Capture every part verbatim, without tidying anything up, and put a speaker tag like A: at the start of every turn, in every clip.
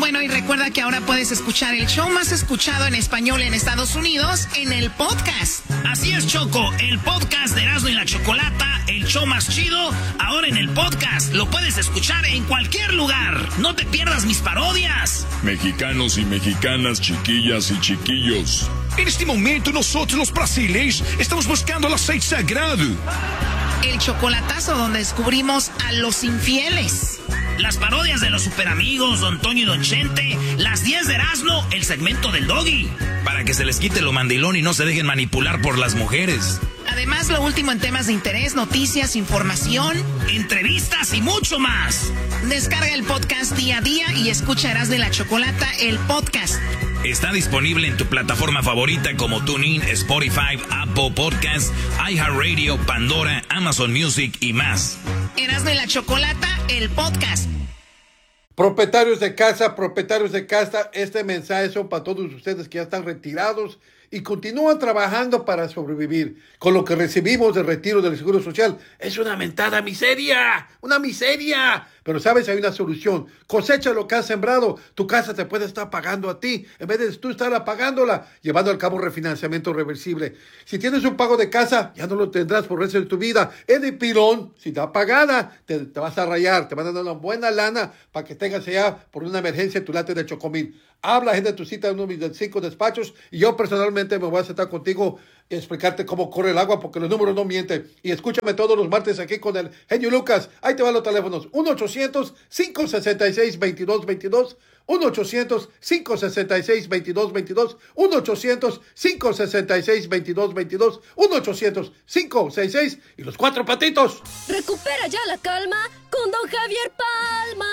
A: Bueno, y recuerda que ahora puedes escuchar el show más escuchado en español en Estados Unidos en el podcast.
B: Así es, Choco, el podcast de Erasmo y la Chocolata, el show más chido, ahora en el podcast. Lo puedes escuchar en cualquier lugar. No te pierdas mis parodias.
C: Mexicanos y mexicanas, chiquillas y chiquillos.
D: En este momento nosotros los brasileños estamos buscando el aceite sagrado.
A: El chocolatazo donde descubrimos a los infieles.
B: Las parodias de los superamigos, Don Toño y Don Chente. Las diez de Erasmo, el segmento del Doggy.
E: Para que se les quite lo mandilón y no se dejen manipular por las mujeres.
A: Además, lo último en temas de interés, noticias, información,
B: entrevistas y mucho más.
A: Descarga el podcast día a día y escucha Erasmo y la Chocolata, el podcast.
E: Está disponible en tu plataforma favorita como TuneIn, Spotify, Apple Podcasts, iHeartRadio, Pandora, Amazon Music y más.
A: Erasmo y la Chocolata, el podcast.
F: Propietarios de casa, propietarios de casa, este mensaje son para todos ustedes que ya están retirados y continúan trabajando para sobrevivir. Con lo que recibimos de retiro del Seguro Social es una mentada miseria, una miseria. Pero sabes, hay una solución. Cosecha lo que has sembrado. Tu casa te puede estar pagando a ti en vez de tú estar pagándola, llevando al cabo refinanciamiento reversible. Si tienes un pago de casa, ya no lo tendrás por el resto de tu vida. Es de pilón. Si está pagada, te, te vas a rayar. Te van a dar una buena lana para que tengas allá por una emergencia tu late de Chocomil. Habla, agenda tu cita en uno de mis cinco despachos y yo personalmente me voy a sentar contigo y explicarte cómo corre el agua porque los números no mienten. Y escúchame todos los martes aquí con el genio Lucas. Ahí te van los teléfonos. uno ochocientos, cinco sesenta y seis, veintidós veintidós. uno ochocientos, cinco sesenta y seis, veintidós veintidós. uno ochocientos, cinco sesenta y seis, veintidós veintidós. uno ochocientos, cinco sesenta y seis y los cuatro patitos.
G: Recupera ya la calma con don Javier Palma.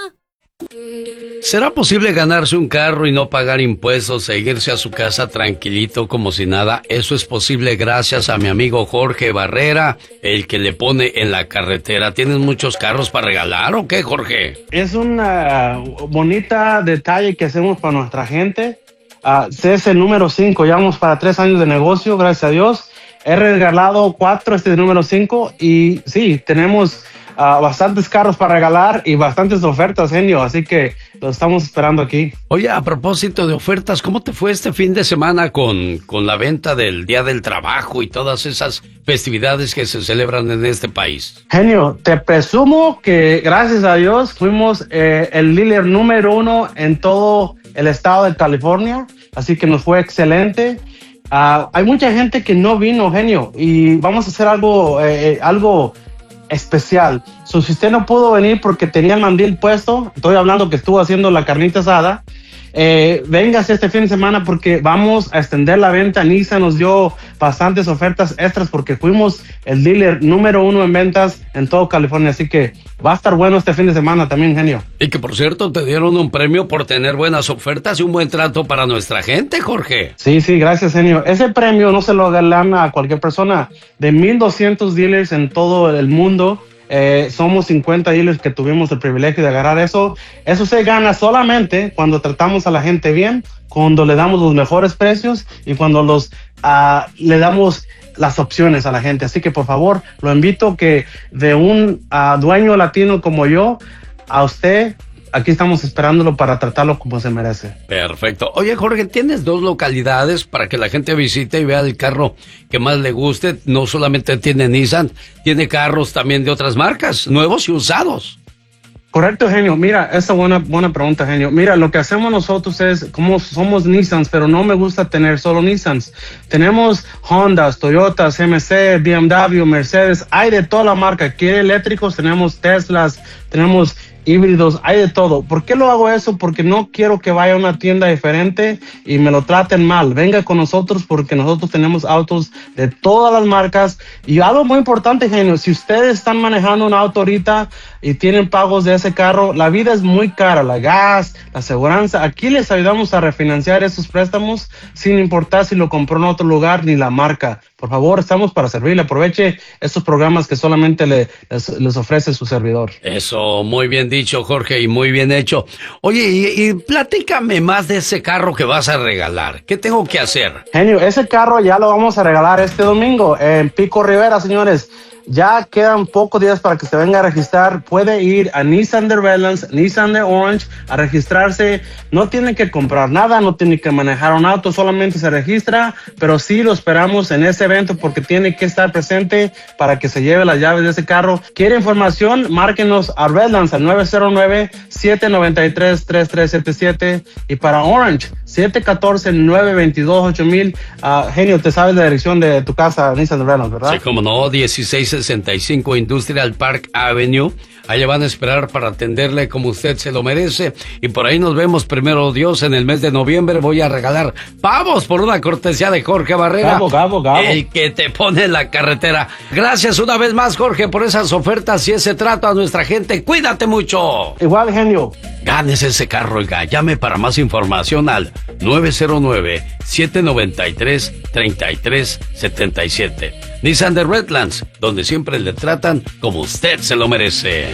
H: ¿Será posible ganarse un carro y no pagar impuestos e irse a su casa tranquilito como si nada? Eso es posible gracias a mi amigo Jorge Barrera, el que le pone en la carretera. ¿Tienes muchos carros para regalar o qué, Jorge?
I: Es una bonita detalle que hacemos para nuestra gente. Uh, C S número cinco, llevamos para tres años de negocio, gracias a Dios. He regalado cuatro, este es el número cinco y sí, tenemos... Uh, bastantes carros para regalar y bastantes ofertas, genio, así que lo estamos esperando aquí.
H: Oye, a propósito de ofertas, ¿cómo te fue este fin de semana con, con la venta del Día del Trabajo y todas esas festividades que se celebran en este país?
I: Genio, te presumo que gracias a Dios fuimos eh, el líder número uno en todo el estado de California, así que nos fue excelente. Uh, hay mucha gente que no vino, genio, y vamos a hacer algo, eh, algo especial. So, si usted no pudo venir porque tenía el mandil puesto, estoy hablando que estuvo haciendo la carnita asada, eh, véngase este fin de semana porque vamos a extender la venta. Nissan nos dio bastantes ofertas extras porque fuimos el dealer número uno en ventas en todo California, así que va a estar bueno este fin de semana también, genio.
H: Y que por cierto te dieron un premio por tener buenas ofertas y un buen trato para nuestra gente, Jorge.
I: Sí, sí, gracias, genio. Ese premio no se lo ganan a cualquier persona. De mil doscientos dealers en todo el mundo, Eh, somos cincuenta dealers que tuvimos el privilegio de agarrar eso. Eso se gana solamente cuando tratamos a la gente bien, cuando le damos los mejores precios y cuando los uh, le damos las opciones a la gente. Así que por favor, lo invito que de un uh, dueño latino como yo, a usted, aquí estamos esperándolo para tratarlo como se merece.
H: Perfecto. Oye, Jorge, ¿tienes dos localidades para que la gente visite y vea el carro que más le guste? No solamente tiene Nissan, tiene carros también de otras marcas, nuevos y usados.
I: Correcto, genio. Mira, esa es buena, buena pregunta, genio. Mira, lo que hacemos nosotros es, como somos Nissans, pero no me gusta tener solo Nissans. Tenemos Hondas, Toyotas, M C, B M W, Mercedes, hay de toda la marca. Quiere eléctricos, tenemos Teslas, tenemos híbridos, hay de todo. ¿Por qué lo hago eso? Porque no quiero que vaya a una tienda diferente y me lo traten mal. Venga con nosotros porque nosotros tenemos autos de todas las marcas. Y algo muy importante, genio, si ustedes están manejando un auto ahorita y tienen pagos de ese carro, la vida es muy cara, la gas, la aseguranza. Aquí les ayudamos a refinanciar esos préstamos sin importar si lo compró en otro lugar ni la marca. Por favor, estamos para servirle. Aproveche estos programas que solamente le, les, les ofrece su servidor.
H: Eso, muy bien dicho, Jorge, y muy bien hecho. Oye, y, y platícame más de ese carro que vas a regalar. ¿Qué tengo que hacer?
I: Genio, ese carro ya lo vamos a regalar este domingo en Pico Rivera, señores. ya quedan pocos días para que se venga a registrar. Puede ir a Nissan de Redlands, Nissan de Orange a registrarse. No tiene que comprar nada, no tiene que manejar un auto, solamente se registra, pero sí lo esperamos en ese evento porque tiene que estar presente para que se lleve las llaves de ese carro. ¿Quiere información? Márquenos a Redlands al nueve cero nueve, siete nueve tres, tres tres siete siete y para Orange siete uno cuatro, nueve dos dos, ocho mil. Uh, Genio, te sabes la dirección de tu casa Nissan de Redlands, ¿verdad?
H: Sí, como no, dieciséis sesenta y cinco Industrial Park Avenue. Allá van a esperar para atenderle como usted se lo merece. Y por ahí nos vemos, primero Dios, en el mes de noviembre. Voy a regalar pavos por una cortesía de Jorge Barrera.
I: Gabo, Gabo, Gabo.
H: El que te pone en la carretera. Gracias una vez más, Jorge, por esas ofertas y ese trato a nuestra gente. Cuídate mucho.
I: Igual, Genio.
H: Ganes ese carro, oiga. Llame para más información al nueve cero nueve, siete nueve tres, tres tres siete siete. Nissan de Redlands, donde siempre le tratan como usted se lo merece.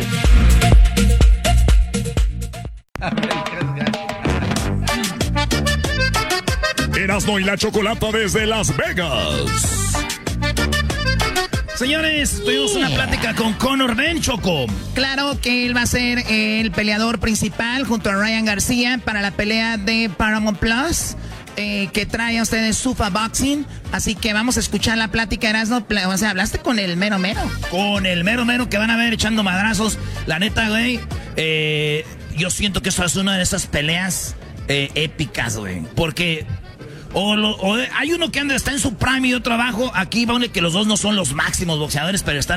D: Erasmo y la Chocolata desde Las Vegas.
B: Señores, tuvimos una plática con Conor Ben, Choco.
A: Claro que él va a ser el peleador principal junto a Ryan García para la pelea de Paramount Plus. Eh, que trae a ustedes Sufa Boxing. Así que vamos a escuchar la plática, Erasmo. O sea, hablaste con el mero mero.
B: Con el mero mero que van a ver echando madrazos. La neta, güey, eh, yo siento que esta es una de esas peleas eh, épicas, güey. Porque o, lo, o hay uno que anda, está en su prime y otro abajo. Aquí va uno que los dos no son los máximos boxeadores, pero están